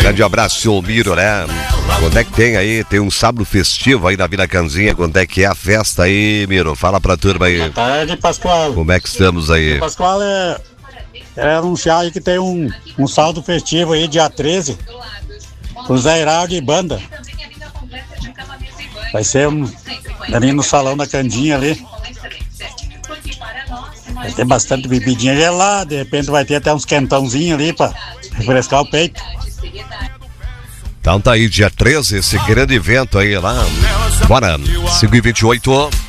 Grande abraço, seu Miro, né? Quando é que tem aí? Tem um sábado festivo aí na Vila Canzinha. Quando é que é a festa aí, Miro? Fala pra turma aí. Boa tarde, Pascoal. Como é que estamos aí? Pascoal, é anunciar aí que tem um saldo festivo aí, dia 13, com Zé Heraldo e banda. Vai ser ali no salão da Candinha ali. Vai ter bastante bebidinha gelada, de repente vai ter até uns quentãozinhos ali pra refrescar o peito. Então tá aí, dia 13, esse grande evento aí lá. Bora, 5h28.